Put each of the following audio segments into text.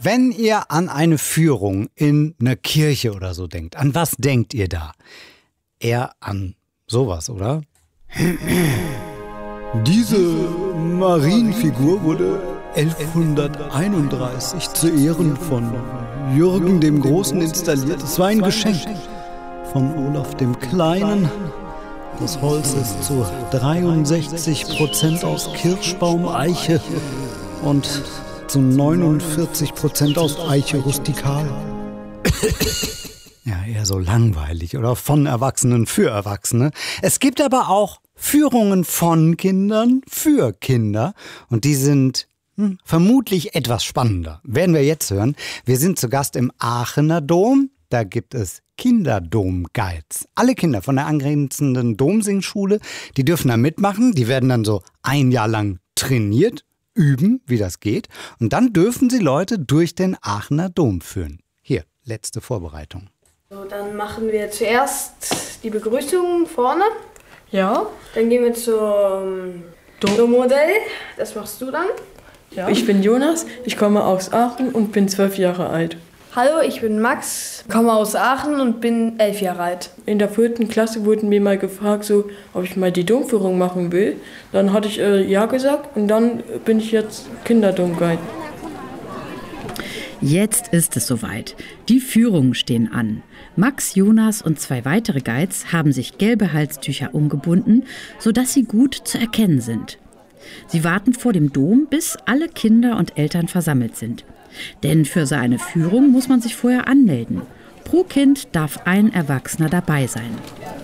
Wenn ihr an eine Führung in einer Kirche oder so denkt, an was denkt ihr da? Eher an sowas, oder? Diese Marienfigur wurde 1131 zu Ehren von Jürgen dem Großen installiert. Es war ein Geschenk von Olaf dem Kleinen. Das Holz ist zu 63% aus Kirschbaum, Eiche und zu 49% aus Eiche rustikal. Ja, eher so langweilig oder von Erwachsenen für Erwachsene. Es gibt aber auch Führungen von Kindern für Kinder und die sind vermutlich etwas spannender. Werden wir jetzt hören. Wir sind zu Gast im Aachener Dom. Da gibt es Kinderdom-Guides. Alle Kinder von der angrenzenden Domsingschule, die dürfen da mitmachen. Die werden dann so ein Jahr lang trainiert, üben, wie das geht. Und dann dürfen sie Leute durch den Aachener Dom führen. Hier, letzte Vorbereitung. So, dann machen wir zuerst die Begrüßung vorne. Ja. Dann gehen wir zum Dommodell. Das machst du dann. Ja. Ich bin Jonas, ich komme aus Aachen und bin 12 Jahre alt. Hallo, ich bin Max, komme aus Aachen und bin 11 Jahre alt. In der 4. Klasse wurden mir mal gefragt, so, ob ich mal die Domführung machen will. Dann hatte ich ja gesagt und dann bin ich jetzt Kinderdom-Guide. Jetzt ist es soweit. Die Führungen stehen an. Max, Jonas und 2 weitere Guides haben sich gelbe Halstücher umgebunden, sodass sie gut zu erkennen sind. Sie warten vor dem Dom, bis alle Kinder und Eltern versammelt sind. Denn für so eine Führung muss man sich vorher anmelden. Pro Kind darf ein Erwachsener dabei sein.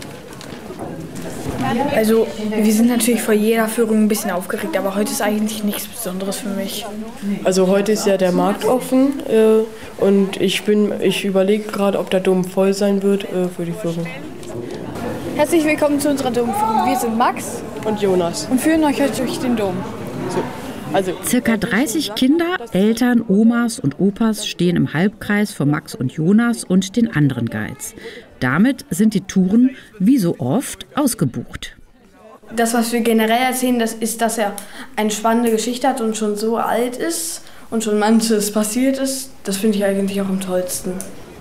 Also, wir sind natürlich vor jeder Führung ein bisschen aufgeregt, aber heute ist eigentlich nichts Besonderes für mich. Also heute ist ja der Markt offen und ich überlege gerade, ob der Dom voll sein wird für die Führung. Herzlich willkommen zu unserer Domführung. Wir sind Max und Jonas und führen euch heute durch den Dom. Circa 30 Kinder, Eltern, Omas und Opas stehen im Halbkreis vor Max und Jonas und den anderen Guides. Damit sind die Touren, wie so oft, ausgebucht. Das, was wir generell erzählen, das ist, dass er eine spannende Geschichte hat und schon so alt ist und schon manches passiert ist. Das finde ich eigentlich auch am tollsten.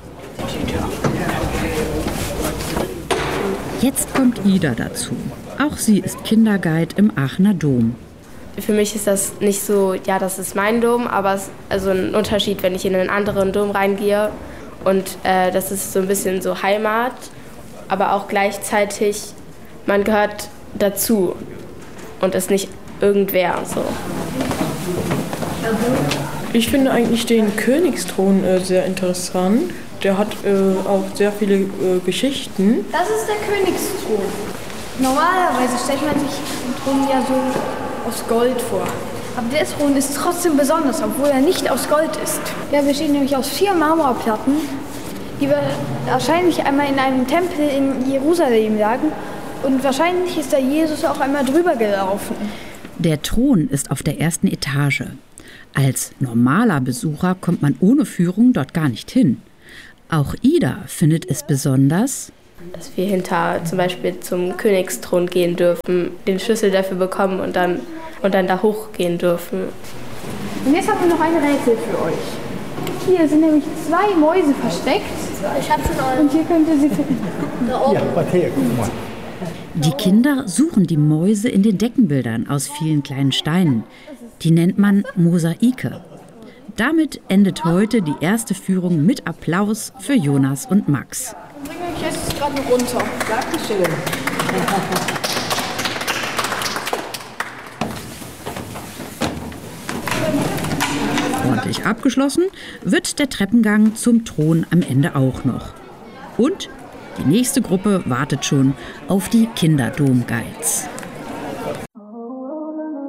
Jetzt kommt Ida dazu. Auch sie ist Kinderguide im Aachener Dom. Für mich ist das nicht so, ja, das ist mein Dom, aber es ist also ein Unterschied, wenn ich in einen anderen Dom reingehe. Und das ist so ein bisschen so Heimat, aber auch gleichzeitig, man gehört dazu und ist nicht irgendwer. So. Ich finde eigentlich den Königsthron sehr interessant. Der hat auch sehr viele Geschichten. Das ist der Königsthron. Normalerweise stellt man sich den Thron ja so aus Gold vor. Aber der Thron ist trotzdem besonders, obwohl er nicht aus Gold ist. Der besteht nämlich aus 4 Marmorplatten, die wahrscheinlich einmal in einem Tempel in Jerusalem lagen. Und wahrscheinlich ist da Jesus auch einmal drüber gelaufen. Der Thron ist auf der 1. Etage. Als normaler Besucher kommt man ohne Führung dort gar nicht hin. Auch Ida findet es besonders, dass wir hinter zum Beispiel zum Königsthron gehen dürfen, den Schlüssel dafür bekommen und dann da hochgehen dürfen. Und jetzt haben wir noch ein Rätsel für euch. Hier sind nämlich 2 Mäuse versteckt. Ich habe schon einen. Und hier könnt ihr sie finden. Ja, warte her, guck mal. die Kinder suchen die Mäuse in den Deckenbildern aus vielen kleinen Steinen. Die nennt man Mosaike. Damit endet heute die erste Führung mit Applaus für Jonas und Max. Ich bringe euch jetzt gerade runter. Dankeschön. Ordentlich abgeschlossen wird der Treppengang zum Thron am Ende auch noch. Und die nächste Gruppe wartet schon auf die Kinderdom-Guides.